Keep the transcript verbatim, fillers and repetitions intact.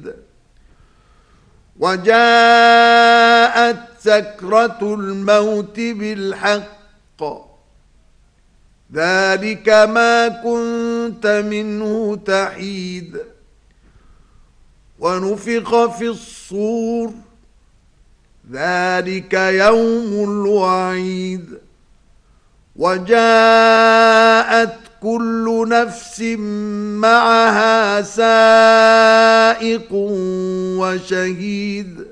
شهيد وجاءت سكرة الموت بالحق ذلك ما كنت منه تحيد ونفخ في الصور ذلك يوم الوعيد وجاءت كل نفس معها سائق وشهيد